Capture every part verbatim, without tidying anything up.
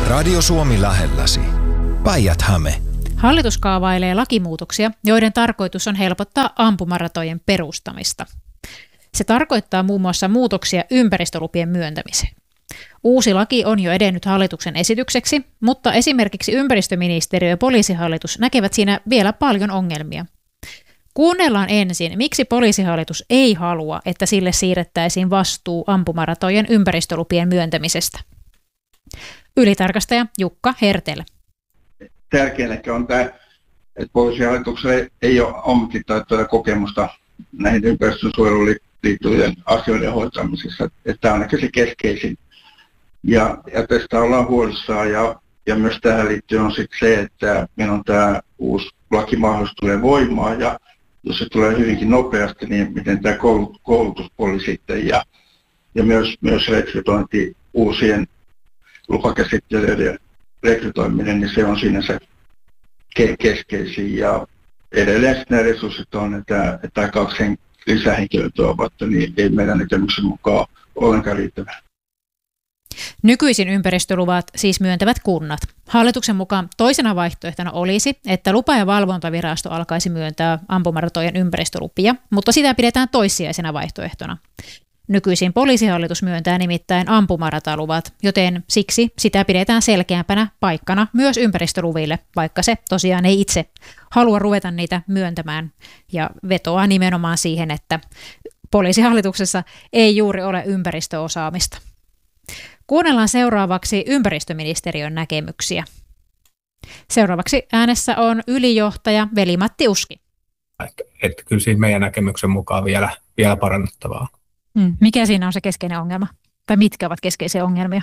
Radio Suomi lähelläsi. Päijät-Häme. Hallitus kaavailee lakimuutoksia, joiden tarkoitus on helpottaa ampumaratojen perustamista. Se tarkoittaa muun muassa muutoksia ympäristölupien myöntämiseen. Uusi laki on jo edennyt hallituksen esitykseksi, mutta esimerkiksi ympäristöministeriö ja poliisihallitus näkevät siinä vielä paljon ongelmia. Kuunnellaan ensin, miksi poliisihallitus ei halua, että sille siirrettäisiin vastuu ampumaratojen ympäristölupien myöntämisestä. Ylitarkastaja Jukka Hertel. Tärkeänä on tämä, että poliisihallituksella ei ole ammattitaitoa ja kokemusta näihin ympäristönsuojeluun liittyvien asioiden hoitamisessa. Että tämä on ehkä se keskeisin. Ja, ja tästä ollaan huolissaan. Ja, ja myös tähän liittyen on sitten se, että meillä on tämä uusi lakimahdollisuus tulee voimaan. Ja jos se tulee hyvinkin nopeasti, niin miten tämä koulutuspuoli sitten ja, ja myös, myös rekrytointi uusien lupakäsittelijöiden rekrytoiminen, niin se on siinä se ke- keskeisin. Ja edelleen nämä resurssit on, että, että kaksi lisähenkilöä ovat, niin ei meidän näkemyksen mukaan ollenkaan riittävää. Nykyisin ympäristöluvat siis myöntävät kunnat. Hallituksen mukaan toisena vaihtoehtona olisi, että lupa- ja valvontavirasto alkaisi myöntää ampumaratojen ympäristölupia, mutta sitä pidetään toissijaisena vaihtoehtona. Nykyisin poliisihallitus myöntää nimittäin ampumarataluvat, joten siksi sitä pidetään selkeämpänä paikkana myös ympäristöluville, vaikka se tosiaan ei itse halua ruveta niitä myöntämään ja vetoaa nimenomaan siihen, että poliisihallituksessa ei juuri ole ympäristöosaamista. Kuunnellaan seuraavaksi ympäristöministeriön näkemyksiä. Seuraavaksi äänessä on ylijohtaja Veli-Matti Uski. Että, että kyllä siinä meidän näkemyksen mukaan vielä, vielä parannettavaa. Hmm. Mikä siinä on se keskeinen ongelma? Tai mitkä ovat keskeisiä ongelmia?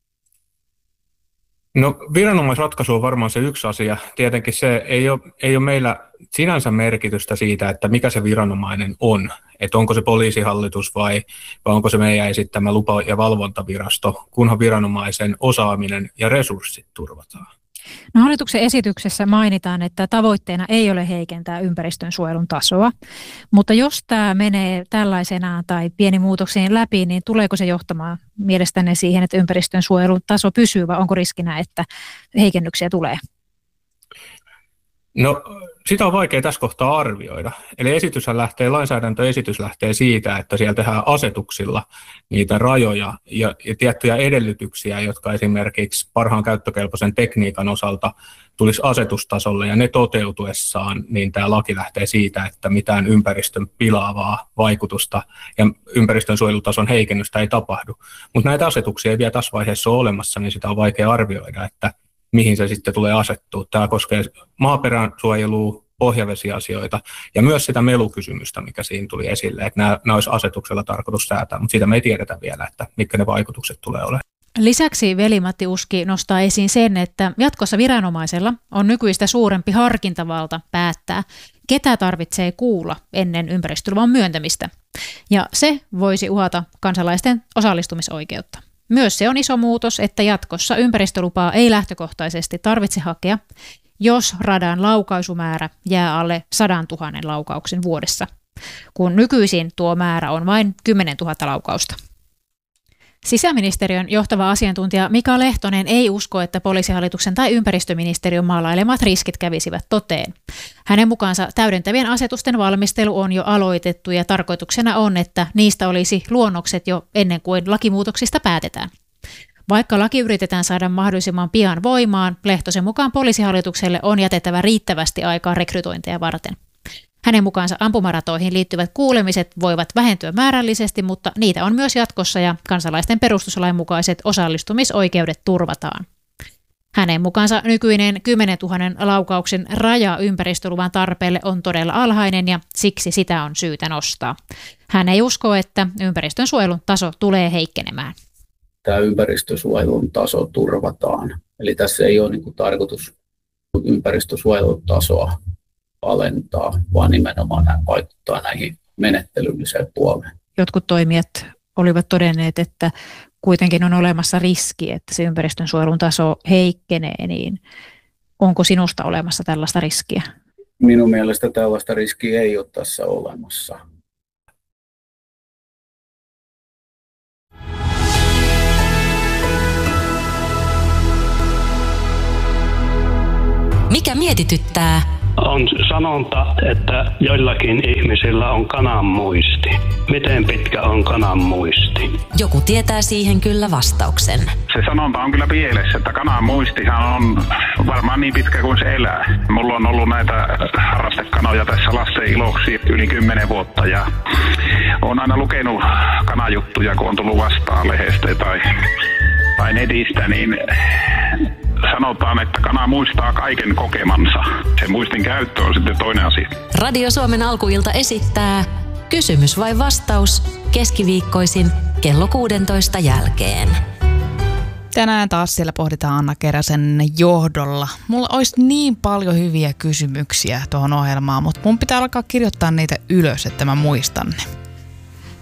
No viranomaisratkaisu on varmaan se yksi asia. Tietenkin se ei ole, ei ole meillä sinänsä merkitystä siitä, että mikä se viranomainen on. Että onko se poliisihallitus vai, vai onko se meidän esittämä lupa- ja valvontavirasto, kunhan viranomaisen osaaminen ja resurssit turvataan. No, hallituksen esityksessä mainitaan, että tavoitteena ei ole heikentää ympäristönsuojelun tasoa, mutta jos tämä menee tällaisenaan tai pieni muutoksiin läpi, niin tuleeko se johtamaan mielestänne siihen, että ympäristönsuojelun taso pysyy vai onko riskinä, että heikennyksiä tulee? No sitä on vaikea tässä kohtaa arvioida. Eli esityshän lähtee, lainsäädäntöesitys lähtee siitä, että siellä tehdään asetuksilla niitä rajoja ja, ja tiettyjä edellytyksiä, jotka esimerkiksi parhaan käyttökelpoisen tekniikan osalta tulisi asetustasolle ja ne toteutuessaan, niin tämä laki lähtee siitä, että mitään ympäristön pilaavaa vaikutusta ja ympäristön suojelutason heikennystä ei tapahdu. Mutta näitä asetuksia ei vielä tässä vaiheessa ole olemassa, niin sitä on vaikea arvioida, että mihin se sitten tulee asettua. Tämä koskee maaperän suojelua, pohjavesiasioita ja myös sitä melukysymystä, mikä siinä tuli esille, että nämä, nämä olisi asetuksella tarkoitus säätää, mutta siitä me ei tiedetä vielä, että mitkä ne vaikutukset tulee olemaan. Lisäksi Veli-Matti Uski nostaa esiin sen, että jatkossa viranomaisella on nykyistä suurempi harkintavalta päättää, ketä tarvitsee kuulla ennen ympäristöluvan myöntämistä. Ja se voisi uhata kansalaisten osallistumisoikeutta. Myös se on iso muutos, että jatkossa ympäristölupaa ei lähtökohtaisesti tarvitse hakea, jos radan laukaisumäärä jää alle sadantuhannen laukauksen vuodessa, kun nykyisin tuo määrä on vain kymmenentuhatta laukausta. Sisäministeriön johtava asiantuntija Mika Lehtonen ei usko, että poliisihallituksen tai ympäristöministeriön maalailemat riskit kävisivät toteen. Hänen mukaansa täydentävien asetusten valmistelu on jo aloitettu ja tarkoituksena on, että niistä olisi luonnokset jo ennen kuin lakimuutoksista päätetään. Vaikka laki yritetään saada mahdollisimman pian voimaan, Lehtosen mukaan poliisihallitukselle on jätettävä riittävästi aikaa rekrytointeja varten. Hänen mukaansa ampumaratoihin liittyvät kuulemiset voivat vähentyä määrällisesti, mutta niitä on myös jatkossa ja kansalaisten perustuslain mukaiset osallistumisoikeudet turvataan. Hänen mukaansa nykyinen kymmenentuhannen laukauksen raja ympäristöluvan tarpeelle on todella alhainen ja siksi sitä on syytä nostaa. Hän ei usko, että ympäristönsuojelun taso tulee heikkenemään. Tämä ympäristönsuojelun taso turvataan. Eli tässä ei ole niin kuin tarkoitus ympäristönsuojelun tasoa alentaa, vaan nimenomaan hän vaikuttaa näihin menettelylliseen puoleen. Jotkut toimijat olivat todenneet, että kuitenkin on olemassa riski, että se ympäristönsuojelun taso heikkenee, niin onko sinusta olemassa tällaista riskiä? Minun mielestä tällaista riskiä ei ole tässä olemassa. Mikä mietityttää? On sanonta, että joillakin ihmisillä on kanan muisti. Miten pitkä on kanan muisti? Joku tietää siihen kyllä vastauksen. Se sanonta on kyllä pielessä, että kanan muistihan on varmaan niin pitkä kuin se elää. Mulla on ollut näitä harrastekanoja tässä lasten iloksi yli kymmenen vuotta ja olen aina lukenut kanajuttuja, kun on tullut vastaan lehdestä tai, tai netistä, niin sanotaan, että kana muistaa kaiken kokemansa. Se muistin käyttö on sitten toinen asia. Radio Suomen alkuilta esittää kysymys vai vastaus keskiviikkoisin kello kuusitoista jälkeen. Tänään taas siellä pohditaan Anna Keräsen johdolla. Mulla olisi niin paljon hyviä kysymyksiä tuohon ohjelmaan, mutta mun pitää alkaa kirjoittaa niitä ylös, että mä muistan ne.